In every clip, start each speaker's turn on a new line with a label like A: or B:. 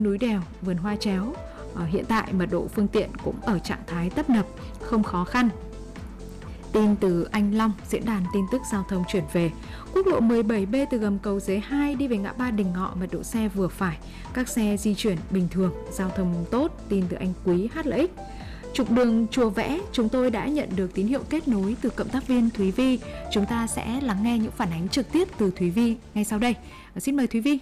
A: núi đèo, vườn hoa chéo. Hiện tại mật độ phương tiện cũng ở trạng thái tấp nập, không khó khăn. Tin từ Anh Long, diễn đàn tin tức giao thông chuyển về. Quốc lộ 17B từ gầm cầu Giấy 2 đi về ngã ba Đình Ngọ, mật độ xe vừa phải, các xe di chuyển bình thường, giao thông tốt. Tin từ anh Quý HLX. Trục đường Chùa Vẽ, chúng tôi đã nhận được tín hiệu kết nối từ cộng tác viên Thúy Vi. Chúng ta sẽ lắng nghe những phản ánh trực tiếp từ Thúy Vi ngay sau đây. Xin mời Thúy Vi.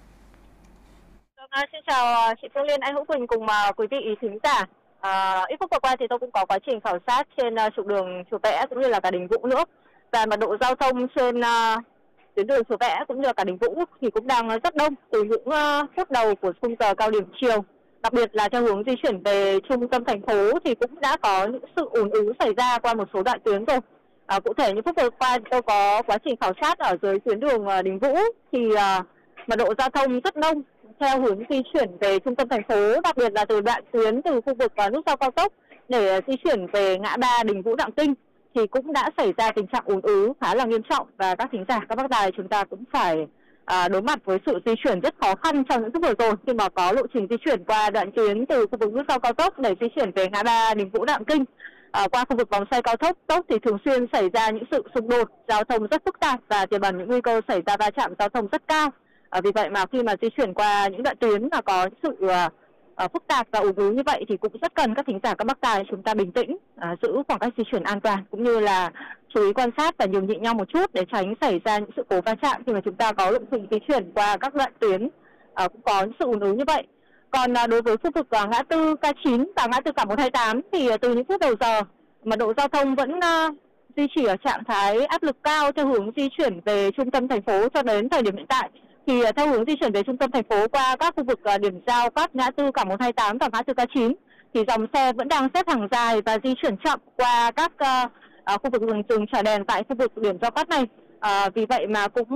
B: Xin chào chị Phương Liên, anh Hữu Quỳnh cùng quý vị thính giả. Ít phút vừa qua thì tôi cũng có quá trình khảo sát trên trục đường Chùa Vẽ cũng như là cả Đình Vũ nữa. Và mật độ giao thông trên tuyến đường Chùa Vẽ cũng như là cả Đình Vũ thì cũng đang rất đông từ những phút đầu của khung giờ cao điểm chiều. Đặc biệt là theo hướng di chuyển về trung tâm thành phố thì cũng đã có những sự ùn ứ xảy ra qua một số đoạn tuyến rồi. Cụ thể những phút vừa qua tôi có quá trình khảo sát ở dưới tuyến đường Đình Vũ thì mật độ giao thông rất đông theo hướng di chuyển về trung tâm thành phố, đặc biệt là từ đoạn tuyến từ khu vực nút giao cao tốc để di chuyển về ngã ba Đình Vũ Đặng Kinh thì cũng đã xảy ra tình trạng ùn ứ khá là nghiêm trọng, và các thính giả, các bác tài chúng ta cũng phải đối mặt với sự di chuyển rất khó khăn trong những phút vừa rồi khi mà có lộ trình di chuyển qua đoạn tuyến từ khu vực nút giao cao tốc để di chuyển về ngã ba Đình Vũ Đặng Kinh qua khu vực vòng xoay cao tốc thì thường xuyên xảy ra những sự xung đột giao thông rất phức tạp và tiềm ẩn những nguy cơ xảy ra va chạm giao thông rất cao. Vì vậy mà khi mà di chuyển qua những đoạn tuyến mà có sự phức tạp và ùn ứ như vậy thì cũng rất cần các thính giả, các bác tài chúng ta bình tĩnh, giữ khoảng cách di chuyển an toàn cũng như là chú ý quan sát và nhường nhịn nhau một chút để tránh xảy ra những sự cố va chạm khi mà chúng ta có lộ trình di chuyển qua các đoạn tuyến cũng có những sự ùn ứ như vậy. Còn đối với khu vực ngã tư K9 và ngã tư Cảng 128 thì từ những phút đầu giờ mật độ giao thông vẫn duy trì ở trạng thái áp lực cao theo hướng di chuyển về trung tâm thành phố cho đến thời điểm hiện tại. Thì theo hướng di chuyển về trung tâm thành phố qua các khu vực điểm giao cắt ngã tư Cảng 128 và ngã tư K9 thì dòng xe vẫn đang xếp hàng dài và di chuyển chậm qua các khu vực dừng chờ đèn tại khu vực điểm giao cắt này. Vì vậy mà cũng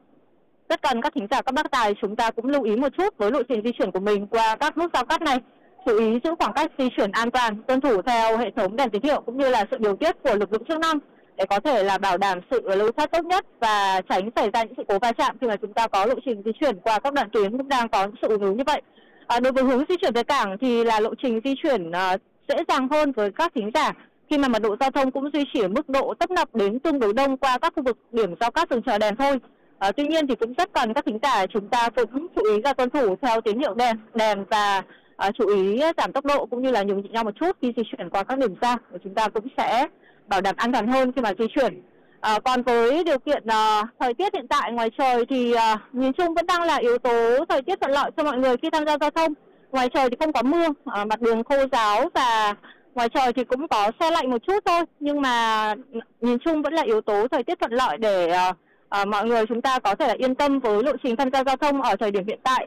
B: rất cần các thính giả, các bác tài chúng ta cũng lưu ý một chút với lộ trình di chuyển của mình qua các nút giao cắt này, chú ý giữ khoảng cách di chuyển an toàn, tuân thủ theo hệ thống đèn tín hiệu cũng như là sự điều tiết của lực lượng chức năng để có thể là bảo đảm sự lưu thoát tốt nhất và tránh xảy ra những sự cố va chạm khi mà chúng ta có lộ trình di chuyển qua các đoạn tuyến cũng đang có những sự ùn ứ như vậy. Đối với hướng di chuyển về cảng thì là lộ trình di chuyển dễ dàng hơn với các thính giả khi mà mật độ giao thông cũng duy trì ở mức độ tấp nập đến tương đối đông qua các khu vực điểm giao cắt dừng chờ đèn thôi. Tuy nhiên thì cũng rất cần các thính giả chúng ta cũng chú ý là tuân thủ theo tín hiệu đèn và chú ý giảm tốc độ cũng như là nhường nhịn nhau một chút khi di chuyển qua các điểm ra để chúng ta cũng sẽ bảo đảm an toàn hơn khi mà di chuyển. Còn với điều kiện thời tiết hiện tại ngoài trời thì nhìn chung vẫn đang là yếu tố thời tiết thuận lợi cho mọi người khi tham gia giao thông. Ngoài trời thì không có mưa, mặt đường khô ráo và ngoài trời thì cũng có se lạnh một chút thôi, nhưng mà nhìn chung vẫn là yếu tố thời tiết thuận lợi để mọi người chúng ta có thể là yên tâm với lộ trình tham gia giao thông ở thời điểm hiện tại.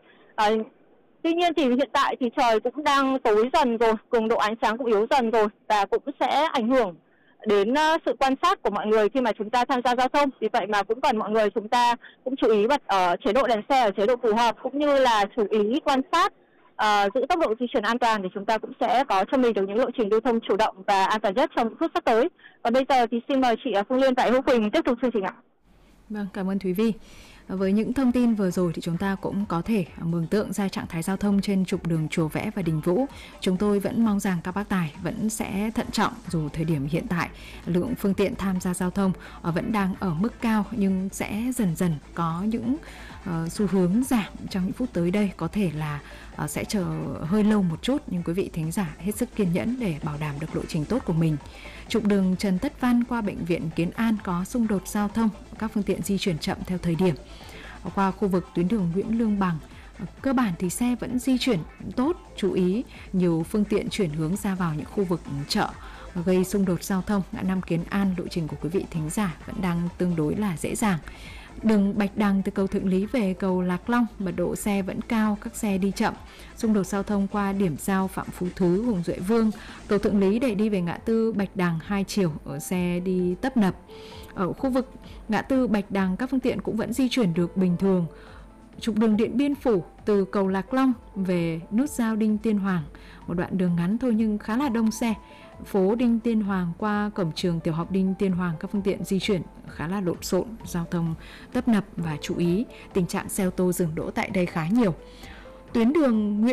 B: Tuy nhiên thì hiện tại thì trời cũng đang tối dần rồi, cường độ ánh sáng cũng yếu dần rồi và cũng sẽ ảnh hưởng đến sự quan sát của mọi người khi mà chúng ta tham gia giao thông. Vì vậy mà cũng cần mọi người chúng ta cũng chú ý bật ở chế độ đèn xe ở chế độ phù hợp cũng như là chú ý quan sát, giữ tốc độ di chuyển an toàn để chúng ta cũng sẽ có cho mình được những lộ trình lưu thông chủ động và an toàn nhất trong những phút sắp tới. Và bây giờ thì xin mời chị Phương Liên và Hữu Quỳnh tiếp tục chương trình ạ.
A: Vâng, cảm ơn Thúy Vi. Với những thông tin vừa rồi thì chúng ta cũng có thể mường tượng ra trạng thái giao thông trên trục đường Chùa Vẽ và Đình Vũ. Chúng tôi vẫn mong rằng các bác tài vẫn sẽ thận trọng, dù thời điểm hiện tại lượng phương tiện tham gia giao thông vẫn đang ở mức cao nhưng sẽ dần dần có những xu hướng giảm trong những phút tới đây, có thể là sẽ chờ hơi lâu một chút, nhưng quý vị thính giả hết sức kiên nhẫn để bảo đảm được lộ trình tốt của mình. Trục đường Trần Tất Văn qua bệnh viện Kiến An có xung đột giao thông, các phương tiện di chuyển chậm theo thời điểm. Qua khu vực tuyến đường Nguyễn Lương Bằng, cơ bản thì xe vẫn di chuyển tốt, chú ý nhiều phương tiện chuyển hướng ra vào những khu vực chợ gây xung đột giao thông. Ngã năm Kiến An, lộ trình của quý vị thính giả vẫn đang tương đối là dễ dàng. Đường Bạch Đằng từ cầu Thượng Lý về cầu Lạc Long, mật độ xe vẫn cao, các xe đi chậm. Xung đột giao thông qua điểm giao Phạm Phú Thứ, Hùng Duệ Vương, cầu Thượng Lý để đi về ngã tư Bạch Đằng hai chiều, ở xe đi tấp nập. Ở khu vực ngã tư Bạch Đằng, các phương tiện cũng vẫn di chuyển được bình thường. Trục đường Điện Biên Phủ từ cầu Lạc Long về nút giao Đinh Tiên Hoàng, một đoạn đường ngắn thôi nhưng khá là đông xe. Phố Đinh Tiên Hoàng qua cổng trường tiểu học Đinh Tiên Hoàng, các phương tiện di chuyển khá là lộn xộn, giao thông tấp nập và chú ý tình trạng xe ô tô dừng đỗ tại đây khá nhiều. tuyến đường Nguyễn